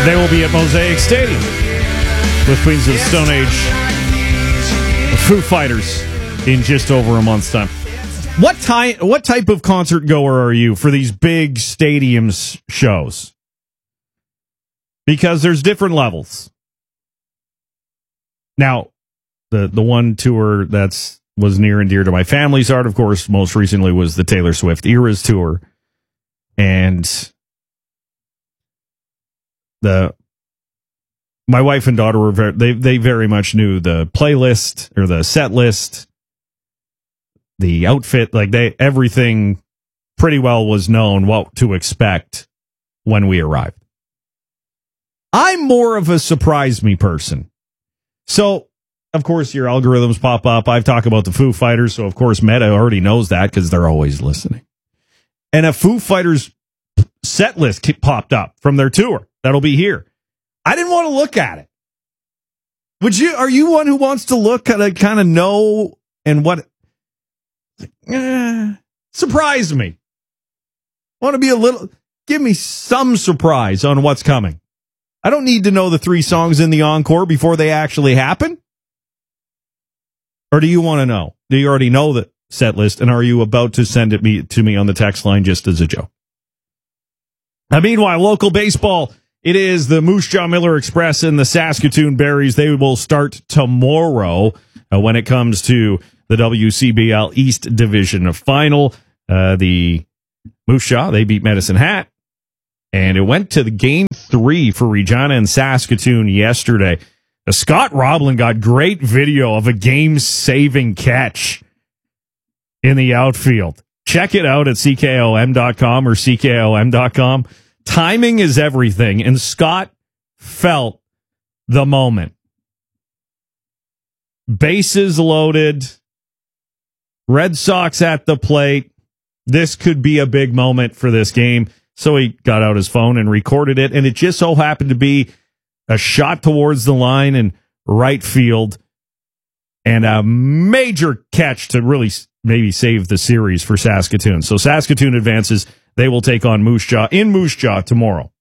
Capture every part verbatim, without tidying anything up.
They will be at Mosaic Stadium with Queens of the Stone Age, the Foo Fighters, in just over a month's time. What type, what type of concert goer are you for these big stadiums shows? Because there's different levels. Now, the the one tour that's was near and dear to my family's heart, of course, most recently was the Taylor Swift Eras Tour. And the my wife and daughter were very, they they very much knew the playlist or the set list, the outfit, like they everything pretty well was known what to expect when we arrived. I'm more of a surprise me person. So, of course, your algorithms pop up. I've talked about the Foo Fighters, so of course Meta already knows that because they're always listening. And a Foo Fighters set list popped up from their tour that'll be here. I didn't want to look at it. Would you? Are you one who wants to look at it, kind of know and what? Eh, surprise me. Want to be a little? Give me some surprise on what's coming. I don't need to know the three songs in the encore before they actually happen. Or do you want to know? Do you already know the set list, and are you about to send it me to me on the text line just as a joke? Now, meanwhile, local baseball, it is the Moose Jaw Miller Express and the Saskatoon Berries. They will start tomorrow uh, when it comes to the W C B L East Division final. Uh, the Moose Jaw, they beat Medicine Hat, and it went to the game three for Regina and Saskatoon yesterday. Uh, Scott Roblin got great video of a game-saving catch in the outfield. Check it out at C K O M dot com or C K O M dot com. Timing is everything, and Scott felt the moment. Bases loaded, Red Sox at the plate. This could be a big moment for this game. So he got out his phone and recorded it, and it just so happened to be a shot towards the line in right field and a major catch to really maybe save the series for Saskatoon. So Saskatoon advances. They will take on Moose Jaw in Moose Jaw tomorrow.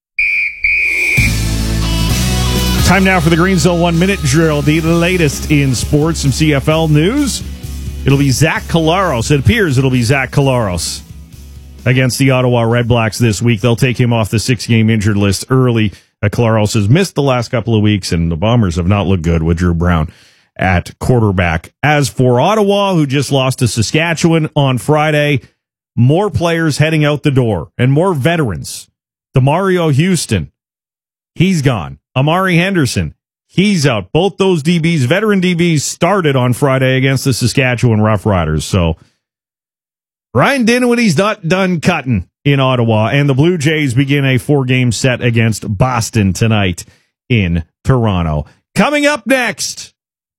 Time now for the Green Zone One Minute Drill, the latest in sports, some C F L news. It'll be Zach Collaros. It appears it'll be Zach Collaros against the Ottawa Redblacks this week. They'll take him off the six-game injured list early. Uh, Collaros has missed the last couple of weeks, and the Bombers have not looked good with Drew Brown at quarterback. As for Ottawa, who just lost to Saskatchewan on Friday, more players heading out the door and more veterans. DeMario Houston, he's gone. Amari Henderson, he's out. Both those D Bs, veteran D Bs, started on Friday against the Saskatchewan Roughriders. So Ryan Dinwiddie's not done cutting in Ottawa, and the Blue Jays begin a four-game set against Boston tonight in Toronto. Coming up next,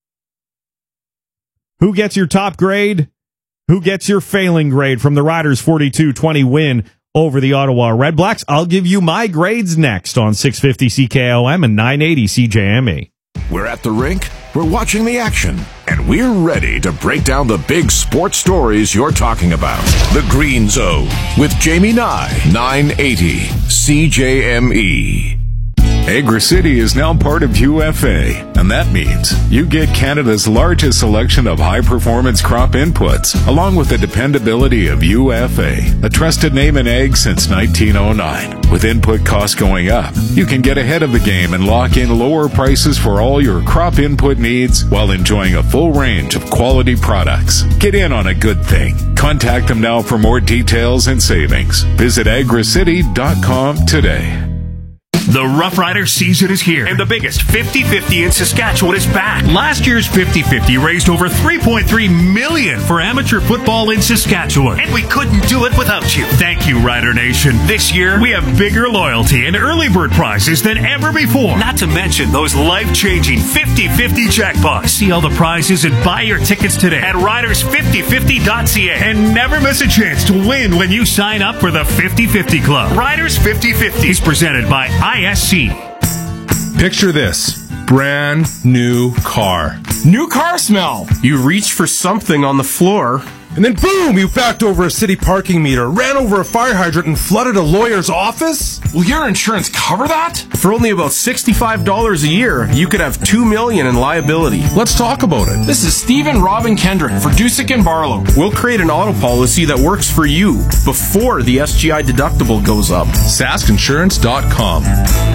who gets your top grade? Who gets your failing grade from the Riders' forty-two twenty win over the Ottawa Redblacks? I'll give you my grades next on six fifty C K O M and nine eighty C J M E. We're at the rink, we're watching the action, and we're ready to break down the big sports stories you're talking about. The Green Zone with Jamie Nye, nine eighty C J M E. Agri-City is now part of U F A, and that means you get Canada's largest selection of high-performance crop inputs, along with the dependability of U F A, a trusted name in ag since nineteen oh nine. With input costs going up, you can get ahead of the game and lock in lower prices for all your crop input needs while enjoying a full range of quality products. Get in on a good thing. Contact them now for more details and savings. Visit agri city dot com today. The Rough Rider season is here, and the biggest fifty fifty in Saskatchewan is back. Last year's fifty fifty raised over three point three million dollars for amateur football in Saskatchewan, and we couldn't do it without you. Thank you, Rider Nation. This year, we have bigger loyalty and early bird prizes than ever before. Not to mention those life-changing fifty fifty jackpots. See all the prizes and buy your tickets today at riders fifty fifty dot c a. And never miss a chance to win when you sign up for the fifty fifty Club. Riders fifty fifty is presented by I S C. Picture this. Brand new car. New car smell. You reach for something on the floor And then boom, you backed over a city parking meter, ran over a fire hydrant, and flooded a lawyer's office? Will your insurance cover that? For only about sixty-five dollars a year, you could have two million dollars in liability. Let's talk about it. This is Stephen Robin Kendrick for Dusick and Barlow. We'll create an auto policy that works for you before the S G I deductible goes up. Sask Insurance dot com.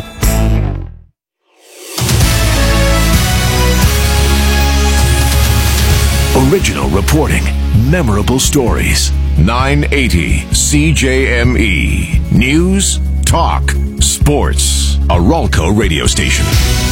Original reporting, memorable stories. nine eighty C J M E. News, talk, sports. A Ralco radio station.